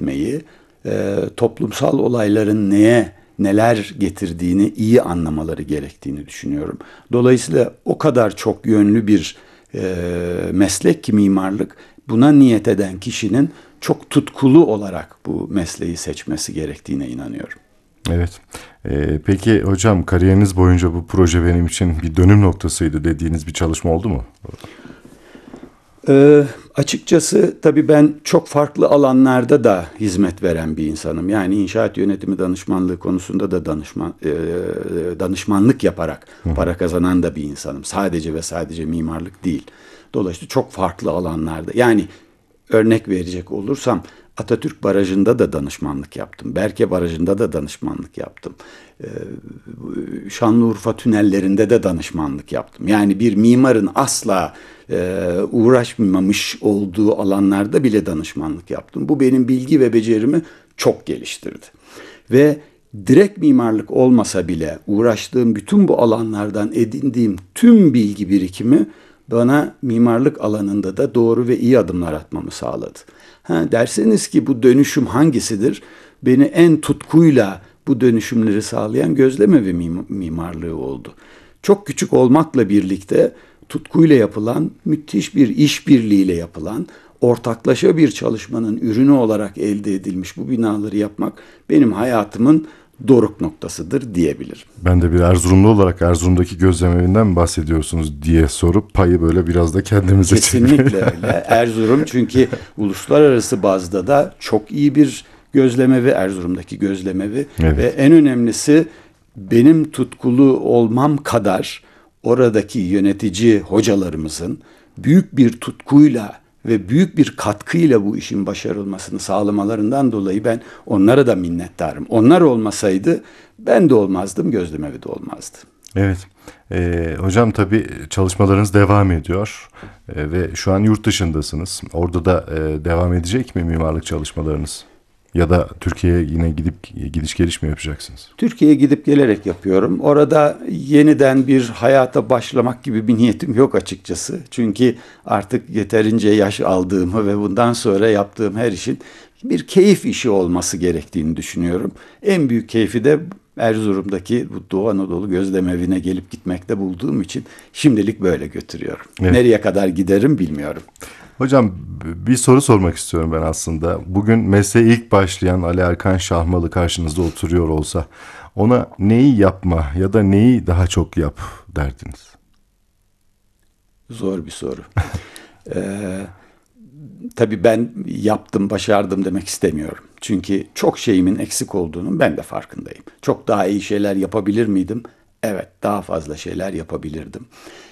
etmeyi, toplumsal olayların neler getirdiğini iyi anlamaları gerektiğini düşünüyorum. Dolayısıyla o kadar çok yönlü bir meslek ki mimarlık, buna niyet eden kişinin çok tutkulu olarak bu mesleği seçmesi gerektiğine inanıyorum. Evet. Peki hocam, kariyeriniz boyunca bu proje benim için bir dönüm noktasıydı dediğiniz bir çalışma oldu mu? Açıkçası tabii ben çok farklı alanlarda da hizmet veren bir insanım. Yani inşaat yönetimi danışmanlığı konusunda da danışmanlık yaparak para kazanan da bir insanım. Sadece ve sadece mimarlık değil. Dolayısıyla çok farklı alanlarda. Yani örnek verecek olursam Atatürk Barajı'nda da danışmanlık yaptım. Berke Barajı'nda da danışmanlık yaptım. Şanlıurfa tünellerinde de danışmanlık yaptım. Yani bir mimarın asla uğraşmamış olduğu alanlarda bile danışmanlık yaptım. Bu benim bilgi ve becerimi çok geliştirdi. Ve direkt mimarlık olmasa bile uğraştığım bütün bu alanlardan edindiğim tüm bilgi birikimi bana mimarlık alanında da doğru ve iyi adımlar atmamı sağladı. Derseniz ki bu dönüşüm hangisidir? Beni en tutkuyla bu dönüşümleri sağlayan gözlemevi mimarlığı oldu. Çok küçük olmakla birlikte tutkuyla yapılan, müthiş bir işbirliğiyle yapılan, ortaklaşa bir çalışmanın ürünü olarak elde edilmiş bu binaları yapmak benim hayatımın doruk noktasıdır diyebilirim. Ben de bir Erzurumlu olarak Erzurum'daki gözlemevinden mi bahsediyorsunuz diye sorup payı böyle biraz da kendimize Kesinlikle öyle. Erzurum çünkü uluslararası bazda da çok iyi bir gözlemevi, Erzurum'daki gözlemevi. Evet. Ve en önemlisi benim tutkulu olmam kadar oradaki yönetici hocalarımızın büyük bir tutkuyla ve büyük bir katkıyla bu işin başarılmasını sağlamalarından dolayı ben onlara da minnettarım. Onlar olmasaydı ben de olmazdım, gözlemevi de olmazdı. Evet. Hocam tabii çalışmalarınız devam ediyor ve şu an yurt dışındasınız. Orada da devam edecek mi mimarlık çalışmalarınız? Ya da Türkiye'ye yine gidiş geliş mi yapacaksınız? Türkiye'ye gidip gelerek yapıyorum. Orada yeniden bir hayata başlamak gibi bir niyetim yok açıkçası. Çünkü artık yeterince yaş aldığımı ve bundan sonra yaptığım her işin bir keyif işi olması gerektiğini düşünüyorum. En büyük keyfi de Erzurum'daki bu Doğu Anadolu Gözlemevi'ne gelip gitmekte bulduğum için şimdilik böyle götürüyorum. Evet. Nereye kadar giderim bilmiyorum. Hocam bir soru sormak istiyorum ben aslında. Bugün mesleğe ilk başlayan Ali Erkan Şahmalı karşınızda oturuyor olsa ona neyi yapma ya da neyi daha çok yap derdiniz? Zor bir soru. Tabii ben yaptım, başardım demek istemiyorum. Çünkü çok şeyimin eksik olduğunun ben de farkındayım. Çok daha iyi şeyler yapabilir miydim? Evet, daha fazla şeyler yapabilirdim.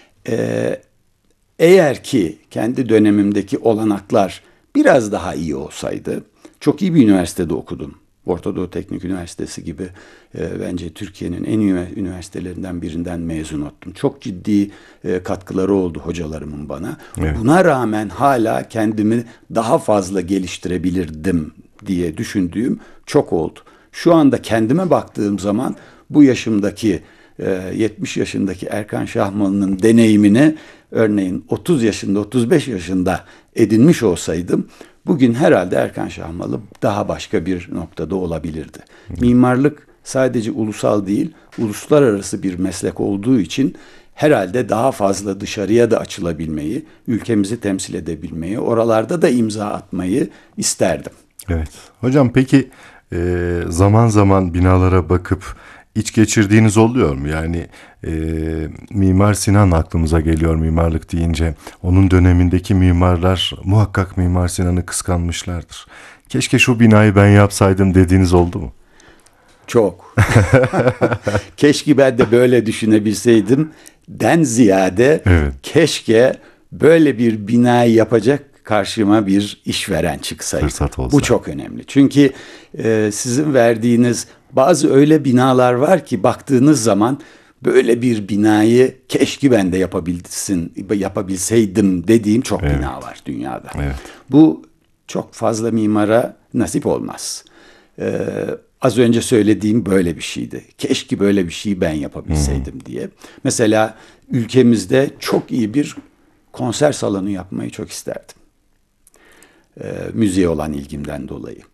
Eğer ki kendi dönemimdeki olanaklar biraz daha iyi olsaydı, çok iyi bir üniversitede okudum. Orta Doğu Teknik Üniversitesi gibi bence Türkiye'nin en iyi üniversitelerinden birinden mezun oldum. Çok ciddi katkıları oldu hocalarımın bana. Evet. Buna rağmen hala kendimi daha fazla geliştirebilirdim diye düşündüğüm çok oldu. Şu anda kendime baktığım zaman bu yaşımdaki 70 yaşındaki Erkan Şahmalı'nın deneyimini örneğin 30 yaşında 35 yaşında edinmiş olsaydım bugün herhalde Erkan Şahmalı daha başka bir noktada olabilirdi. Mimarlık sadece ulusal değil, uluslararası bir meslek olduğu için herhalde daha fazla dışarıya da açılabilmeyi, ülkemizi temsil edebilmeyi, oralarda da imza atmayı isterdim. Evet. Hocam peki zaman zaman binalara bakıp iç geçirdiğiniz oluyor mu? Yani Mimar Sinan aklımıza geliyor mimarlık deyince. Onun dönemindeki mimarlar muhakkak Mimar Sinan'ı kıskanmışlardır. Keşke şu binayı ben yapsaydım dediğiniz oldu mu? Çok. Keşke ben de böyle düşünebilseydim. Den ziyade Evet. keşke böyle bir binayı yapacak karşıma bir işveren çıksaydı. Fırsat olsa. Bu çok önemli. Çünkü sizin verdiğiniz bazı öyle binalar var ki baktığınız zaman böyle bir binayı keşke ben de yapabilseydim dediğim çok Evet. bina var dünyada. Evet. Bu çok fazla mimara nasip olmaz. Az önce söylediğim böyle bir şeydi. Keşke böyle bir şeyi ben yapabilseydim diye. Mesela ülkemizde çok iyi bir konser salonu yapmayı çok isterdim. Müziğe olan ilgimden dolayı.